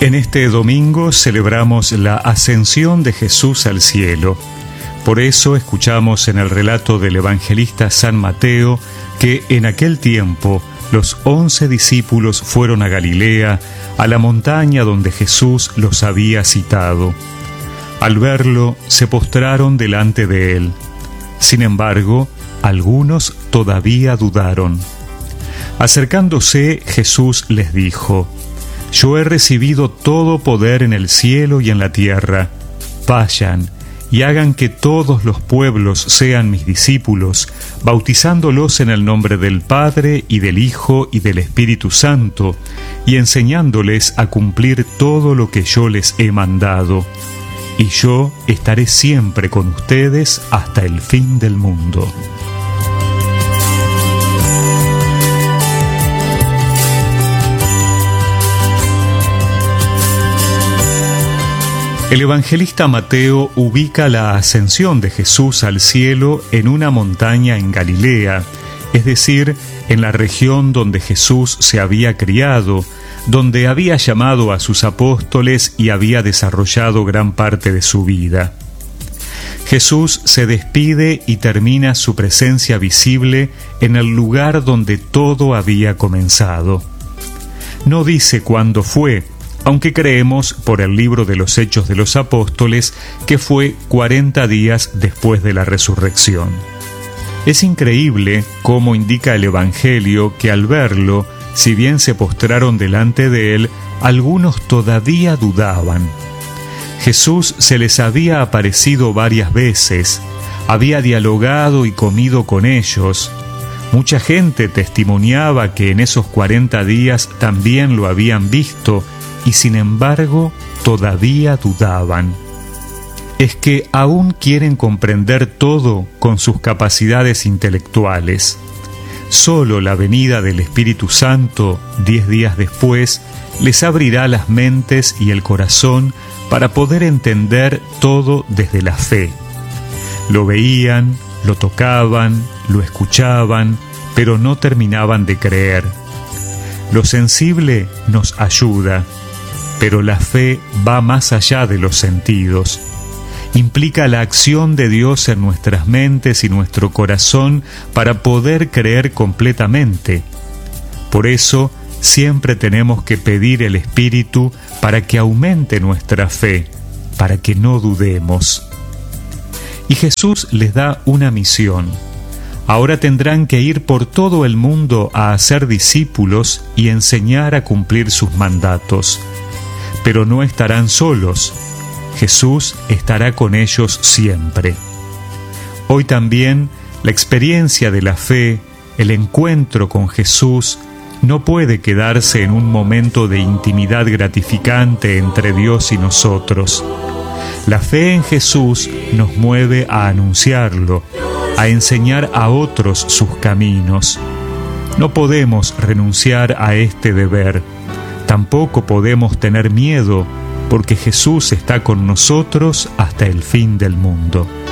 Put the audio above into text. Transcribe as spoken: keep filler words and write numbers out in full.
En este domingo celebramos la ascensión de Jesús al cielo. Por eso escuchamos en el relato del evangelista San Mateo que en aquel tiempo los once discípulos fueron a Galilea, a la montaña donde Jesús los había citado. Al verlo, se postraron delante de él. Sin embargo, algunos todavía dudaron. Acercándose, Jesús les dijo: Yo he recibido todo poder en el cielo y en la tierra. Vayan y hagan que todos los pueblos sean mis discípulos, bautizándolos en el nombre del Padre y del Hijo y del Espíritu Santo, y enseñándoles a cumplir todo lo que yo les he mandado. Y yo estaré siempre con ustedes hasta el fin del mundo. El evangelista Mateo ubica la ascensión de Jesús al cielo en una montaña en Galilea, es decir, en la región donde Jesús se había criado, donde había llamado a sus apóstoles y había desarrollado gran parte de su vida. Jesús se despide y termina su presencia visible en el lugar donde todo había comenzado. No dice cuándo fue, aunque creemos por el libro de los Hechos de los Apóstoles que fue cuarenta días después de la resurrección. Es increíble cómo indica el Evangelio que al verlo, si bien se postraron delante de él, algunos todavía dudaban. Jesús se les había aparecido varias veces, había dialogado y comido con ellos. Mucha gente testimoniaba que en esos cuarenta días también lo habían visto, y sin embargo todavía dudaban. Es que aún quieren comprender todo con sus capacidades intelectuales. Solo la venida del Espíritu Santo, diez días después, les abrirá las mentes y el corazón para poder entender todo desde la fe. Lo veían, lo tocaban, lo escuchaban, pero no terminaban de creer. Lo sensible nos ayuda, pero la fe va más allá de los sentidos. Implica la acción de Dios en nuestras mentes y nuestro corazón para poder creer completamente. Por eso, siempre tenemos que pedir el Espíritu para que aumente nuestra fe, para que no dudemos. Y Jesús les da una misión. Ahora tendrán que ir por todo el mundo a hacer discípulos y enseñar a cumplir sus mandatos. Pero no estarán solos. Jesús estará con ellos siempre. Hoy también la experiencia de la fe, el encuentro con Jesús, no puede quedarse en un momento de intimidad gratificante entre Dios y nosotros. La fe en Jesús nos mueve a anunciarlo, a enseñar a otros sus caminos. No podemos renunciar a este deber. Tampoco podemos tener miedo, porque Jesús está con nosotros hasta el fin del mundo.